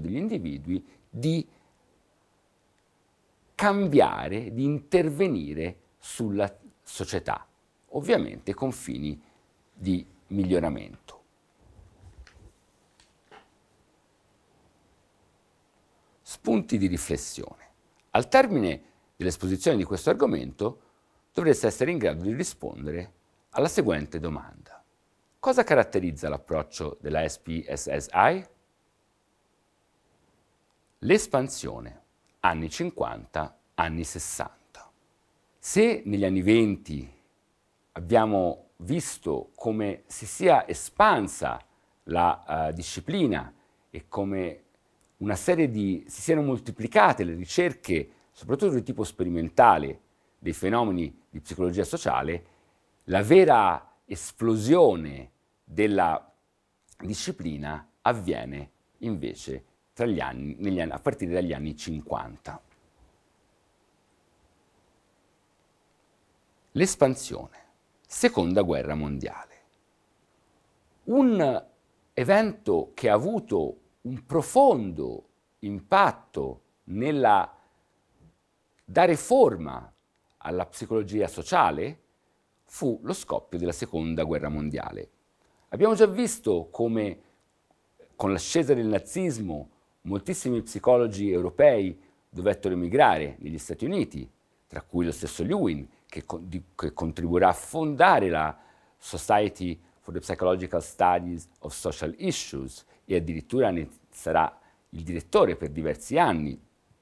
degli individui di cambiare, di intervenire sulla società, ovviamente con fini di miglioramento. Spunti di riflessione. Al termine dell'esposizione di questo argomento dovreste essere in grado di rispondere alla seguente domanda. Cosa caratterizza l'approccio della SPSSI? L'espansione, anni 50, anni 60. Se negli anni 20 abbiamo visto come si sia espansa la disciplina e come si siano moltiplicate le ricerche, soprattutto di tipo sperimentale, dei fenomeni di psicologia sociale, la vera esplosione della disciplina avviene invece a partire dagli anni 50. L'espansione, seconda guerra mondiale. Un evento che ha avuto un profondo impatto nella dare forma alla psicologia sociale fu lo scoppio della seconda guerra mondiale. Abbiamo già visto come con l'ascesa del nazismo moltissimi psicologi europei dovettero emigrare negli Stati Uniti, tra cui lo stesso Lewin, che contribuirà a fondare la Society for the Psychological Studies of Social Issues e addirittura ne sarà il direttore per diversi anni.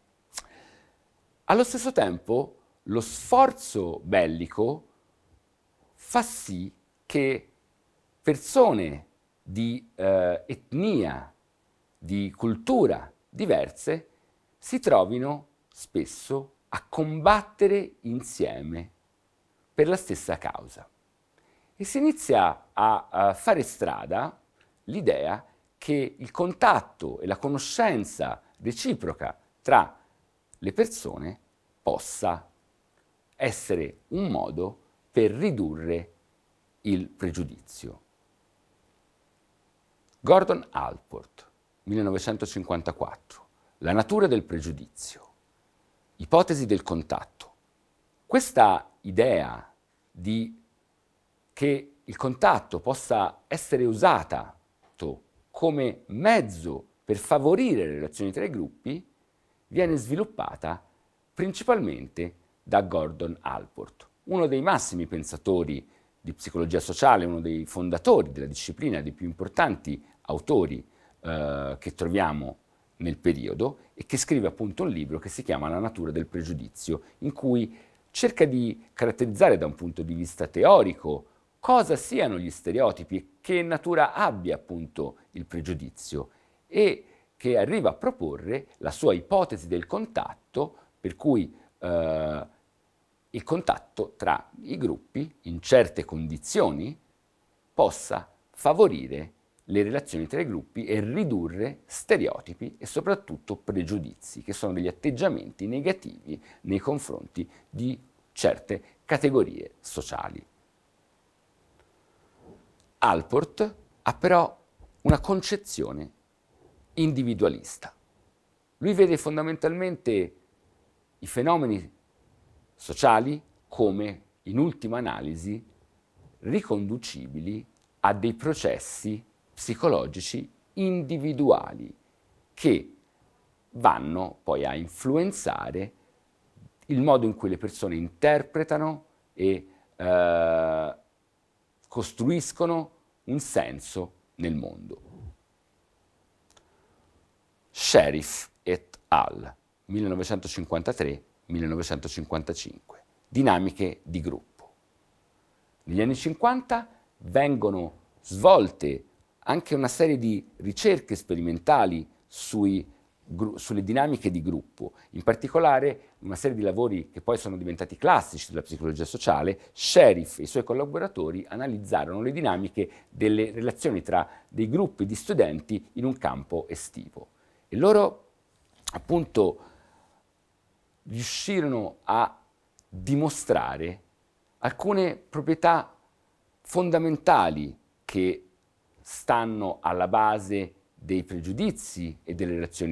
Allo stesso tempo, lo sforzo bellico fa sì che persone di etnia, di cultura diverse si trovino spesso a combattere insieme per la stessa causa. E si inizia a fare strada l'idea che il contatto e la conoscenza reciproca tra le persone possa essere un modo per ridurre il pregiudizio. Gordon Allport, 1954. La natura del pregiudizio. Ipotesi del contatto. Questa idea che il contatto possa essere usato come mezzo per favorire le relazioni tra i gruppi viene sviluppata principalmente da Gordon Allport, uno dei massimi pensatori di psicologia sociale, uno dei fondatori della disciplina, dei più importanti autori che troviamo nel periodo e che scrive appunto un libro che si chiama La natura del pregiudizio, in cui cerca di caratterizzare da un punto di vista teorico cosa siano gli stereotipi e che natura abbia appunto il pregiudizio e che arriva a proporre la sua ipotesi del contatto, per cui il contatto tra i gruppi in certe condizioni possa favorire le relazioni tra i gruppi e ridurre stereotipi e soprattutto pregiudizi, che sono degli atteggiamenti negativi nei confronti di certe categorie sociali. Allport ha però una concezione individualista. Lui vede fondamentalmente i fenomeni sociali come, in ultima analisi, riconducibili a dei processi psicologici individuali che vanno poi a influenzare il modo in cui le persone interpretano e costruiscono un senso nel mondo. Sheriff et al. 1953-1955. Dinamiche di gruppo. Negli anni 50 vengono svolte anche una serie di ricerche sperimentali sulle dinamiche di gruppo, in particolare una serie di lavori che poi sono diventati classici della psicologia sociale. Sheriff e i suoi collaboratori analizzarono le dinamiche delle relazioni tra dei gruppi di studenti in un campo estivo e loro appunto riuscirono a dimostrare alcune proprietà fondamentali che stanno alla base dei pregiudizi e delle relazioni